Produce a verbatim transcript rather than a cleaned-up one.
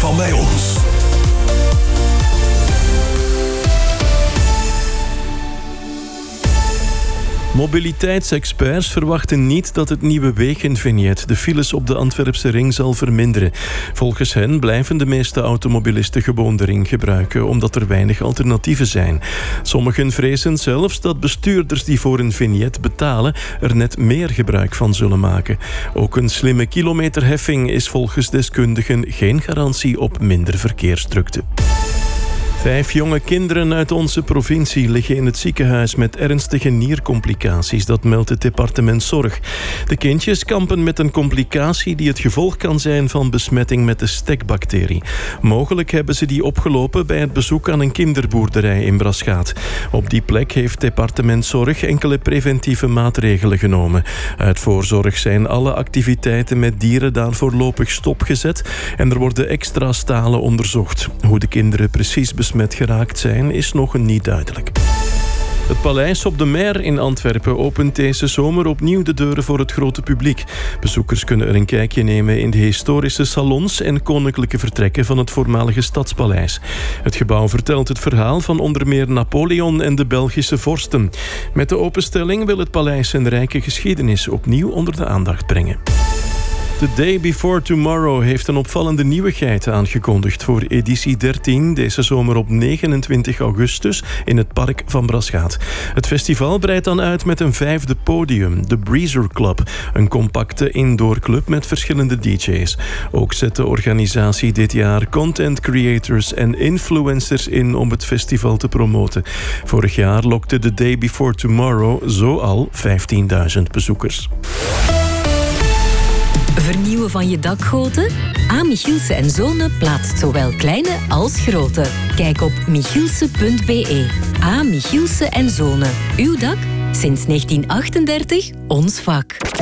van bij ons. Mobiliteitsexperts verwachten niet dat het nieuwe wegenvignet de files op de Antwerpse ring zal verminderen. Volgens hen blijven de meeste automobilisten gewoon de ring gebruiken, omdat er weinig alternatieven zijn. Sommigen vrezen zelfs dat bestuurders die voor een vignet betalen er net meer gebruik van zullen maken. Ook een slimme kilometerheffing is volgens deskundigen geen garantie op minder verkeersdrukte. Vijf jonge kinderen uit onze provincie liggen in het ziekenhuis met ernstige niercomplicaties. Dat meldt het departement Zorg. De kindjes kampen met een complicatie die het gevolg kan zijn van besmetting met de stekbacterie. Mogelijk hebben ze die opgelopen bij het bezoek aan een kinderboerderij in Braschaat. Op die plek heeft departement Zorg enkele preventieve maatregelen genomen. Uit voorzorg zijn alle activiteiten met dieren daar voorlopig stopgezet en er worden extra stalen onderzocht. Hoe de kinderen precies besmet geraakt zijn, is nog niet duidelijk. Het Paleis op de Mer in Antwerpen opent deze zomer opnieuw de deuren voor het grote publiek. Bezoekers kunnen er een kijkje nemen in de historische salons en koninklijke vertrekken van het voormalige Stadspaleis. Het gebouw vertelt het verhaal van onder meer Napoleon en de Belgische vorsten. Met de openstelling wil het paleis zijn rijke geschiedenis opnieuw onder de aandacht brengen. The Day Before Tomorrow heeft een opvallende nieuwigheid aangekondigd voor editie dertien, deze zomer op negenentwintig augustus in het park van Braschaat. Het festival breidt dan uit met een vijfde podium, de Breezer Club, een compacte indoorclub met verschillende D J's. Ook zet de organisatie dit jaar content creators en influencers in om het festival te promoten. Vorig jaar lokte The Day Before Tomorrow zo al vijftienduizend bezoekers. Vernieuwen van je dakgoten? A. Michielse en Zonen plaatst zowel kleine als grote. Kijk op michielse punt b e. A. Michielse en Zonen. Uw dak? Sinds negentien achtendertig ons vak.